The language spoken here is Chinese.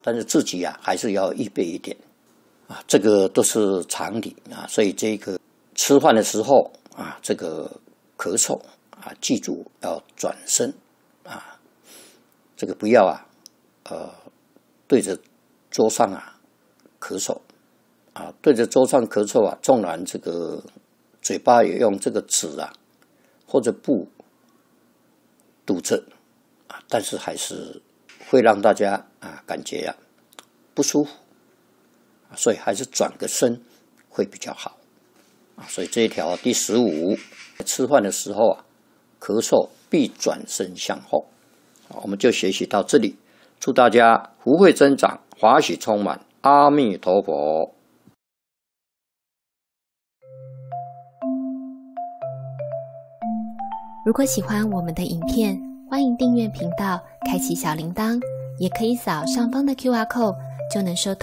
但是自己还是要预备一点这个都是常理所以这个吃饭的时候这个咳嗽记住要转身这个不要对着桌上咳嗽对着桌上咳嗽纵然这个嘴巴也用这个纸或者布堵着但是还是会让大家感觉不舒服所以还是转个身会比较好所以这一条第15，吃饭的时候咳嗽必转身向后我们就学习到这里，祝大家福慧增长，欢喜充满，阿弥陀佛。 如果喜欢我们的影片，欢迎订阅频道，开启小铃铛，也可以扫上方的 QR code，就能收到